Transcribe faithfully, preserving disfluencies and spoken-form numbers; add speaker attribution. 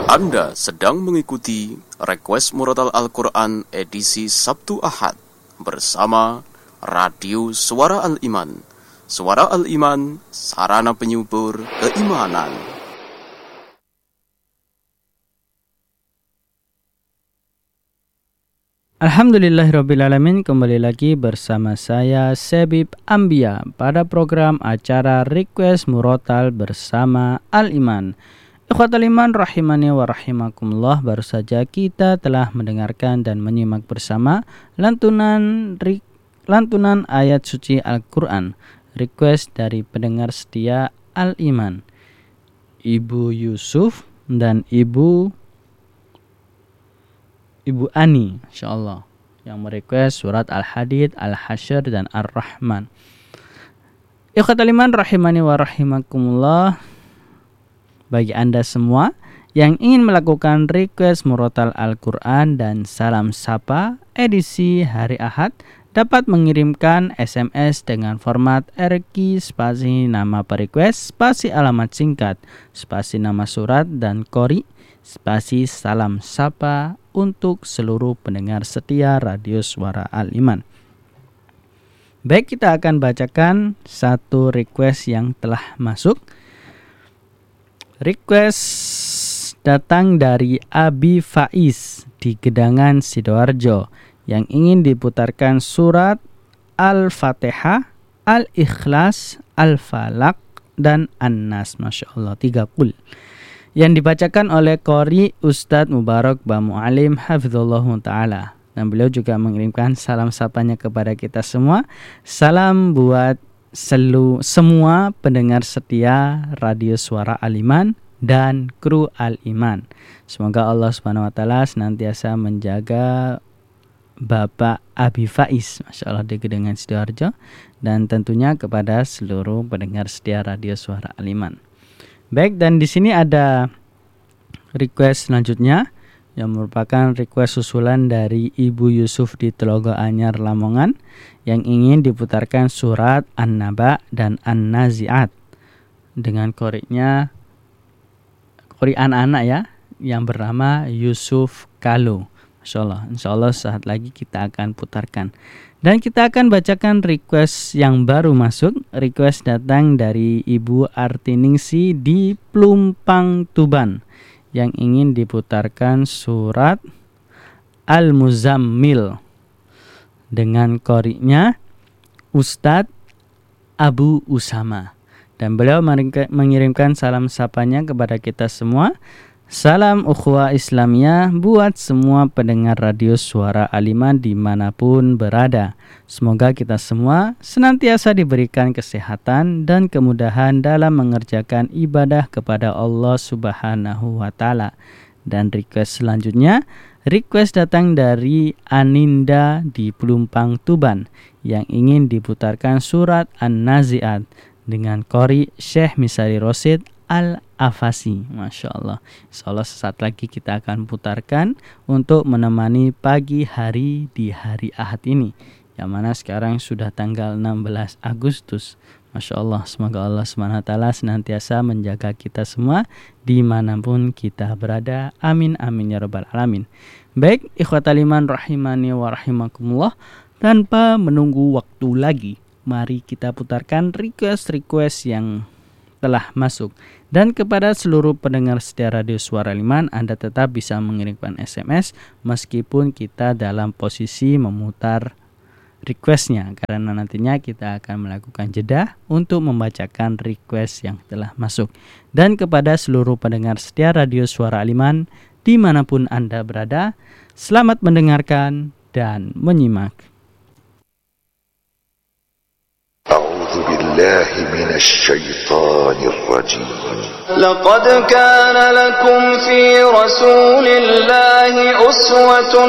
Speaker 1: Anda sedang mengikuti Request Murotal Al-Quran edisi Sabtu Ahad bersama Radio Suara Al-Iman. Suara Al-Iman, sarana penyubur keimanan.
Speaker 2: Alhamdulillahirrabbilalamin, kembali lagi bersama saya Sebib Ambia pada program acara Request Murotal bersama Al-Iman. Ikhwatal iman rahimani wa rahimakumullah, baru saja kita telah mendengarkan dan menyimak bersama lantunan lantunan ayat suci Al-Quran, request dari pendengar setia Al-Iman, Ibu Yusuf dan Ibu Ibu Ani, insyaallah, yang merequest surat Al-Hadid, Al-Hasyr dan Ar-Rahman. Ikhwatal iman rahimani wa rahimakumullah, bagi Anda semua yang ingin melakukan request murotal Al-Quran dan salam sapa edisi hari Ahad, dapat mengirimkan S M S dengan format R Q spasi nama perequest spasi alamat singkat spasi nama surat dan kori spasi salam sapa untuk seluruh pendengar setia Radio Suara Al-Iman. Baik, kita akan bacakan satu request yang telah masuk. Request datang dari Abi Faiz di Gedangan, Sidoarjo, yang ingin diputarkan surat Al-Fatihah, Al-Ikhlas, Al-Falaq, dan An-Nas. Masya Allah, tiga puluh. Yang dibacakan oleh Qori Ustadz Mubarak Bamu Alim Hafizullah Ta'ala. Dan beliau juga mengirimkan salam sapanya kepada kita semua. Salam buat Selu, semua pendengar setia Radio Suara Al-Iman dan kru Al-Iman. Semoga Allah Subhanahu wa taala senantiasa menjaga Bapak Abi Faiz, Masya Allah, di Gedangan Sidoarjo, dan tentunya kepada seluruh pendengar setia Radio Suara Al-Iman. Baik, dan di sini ada request selanjutnya yang merupakan request susulan dari Ibu Yusuf di Telogo Anyar, Lamongan, yang ingin diputarkan surat An-Naba dan An-Nazi'at dengan koriknya, kori anak-anak ya, yang bernama Yusuf Kalu. Masya Allah, insya Allah saat lagi kita akan putarkan. Dan kita akan bacakan request yang baru masuk. Request datang dari Ibu Artiningsi di Plumpang, Tuban, yang ingin diputarkan surat Al-Muzammil dengan koriknya Ustadz Abu Usama. Dan beliau mengirimkan salam sapanya kepada kita semua. Salam ukhuwah Islamiyah buat semua pendengar Radio Suara Al-Iman dimanapun berada. Semoga kita semua senantiasa diberikan kesehatan dan kemudahan dalam mengerjakan ibadah kepada Allah Subhanahu wa taala. Dan request selanjutnya, request datang dari Aninda di Pelumpang, Tuban, yang ingin diputarkan surat An-Nazi'at dengan qori Syekh Misari Rosid Al-Afasi. Masya Allah, insya Allah sesaat lagi kita akan putarkan untuk menemani pagi hari di hari Ahad ini, yang mana sekarang sudah tanggal enam belas Agustus. Masya Allah, semoga Allah subhanahu wa taala senantiasa menjaga kita semua dimanapun kita berada. Amin amin ya rabbal alamin. Baik, ikhwatal iman rahimani wa rahimakumullah, tanpa menunggu waktu lagi, mari kita putarkan request-request yang telah masuk. Dan kepada seluruh pendengar setia Radio Suara Al-Iman, Anda tetap bisa mengirimkan S M S meskipun kita dalam posisi memutar requestnya, karena nantinya kita akan melakukan jeda untuk membacakan request yang telah masuk. Dan kepada seluruh pendengar setia Radio Suara Al-Iman dimanapun Anda berada, selamat mendengarkan dan menyimak.
Speaker 3: أعوذ بالله من الشيطان الرجيم.
Speaker 4: لقد كان لكم في رسول الله أسوة